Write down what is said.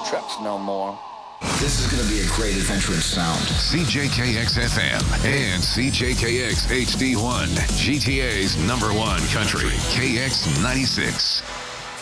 trucks no more. This is going to be a great adventure in sound. CJKX FM and CJKX HD1, GTA's #1 country, KX96.